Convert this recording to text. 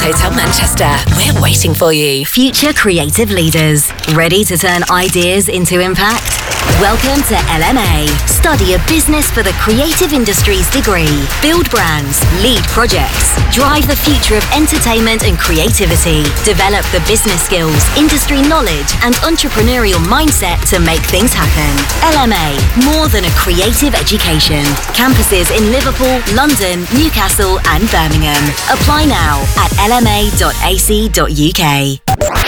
Hotel Manchester. We're waiting for you. Future creative leaders. Ready to turn ideas into impact? Welcome to LMA. Study a business for the creative industries degree. Build brands, lead projects, drive the future of entertainment and creativity. Develop the business skills, industry knowledge and entrepreneurial mindset to make things happen. LMA, more than a creative education. Campuses in Liverpool, London, Newcastle and Birmingham. Apply now at lma.ac.uk.